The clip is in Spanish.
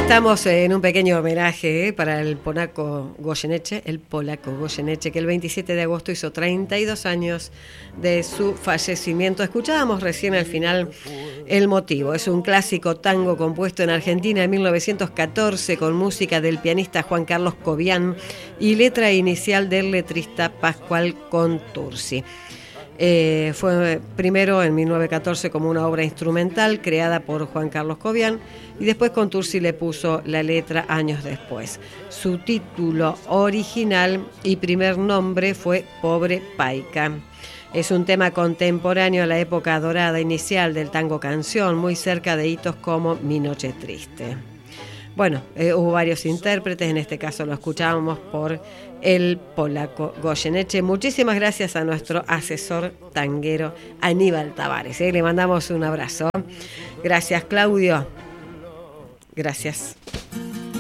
Estamos en un pequeño homenaje para el polaco Goyeneche, que el 27 de agosto hizo 32 años de su fallecimiento. Escuchábamos recién al final El Motivo. Es un clásico tango compuesto en Argentina en 1914 con música del pianista Juan Carlos Cobian y letra inicial del letrista Pascual Contursi. Fue primero en 1914 como una obra instrumental creada por Juan Carlos Cobian y después Contursi le puso la letra años después. Su título original y primer nombre fue Pobre Paica. Es un tema contemporáneo a la época dorada inicial del tango canción, muy cerca de hitos como Mi Noche Triste. Bueno, hubo varios intérpretes, en este caso lo escuchábamos por el polaco Goyeneche. Muchísimas gracias a nuestro asesor tanguero Aníbal Tavares. Le mandamos un abrazo. Gracias, Claudio. Gracias.